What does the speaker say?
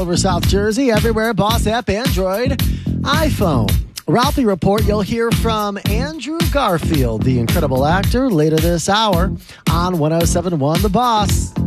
Over South Jersey, everywhere, Boss app, Android, iPhone. Ralphie Report, you'll hear from Andrew Garfield, the incredible actor, later this hour on 107.1 The Boss.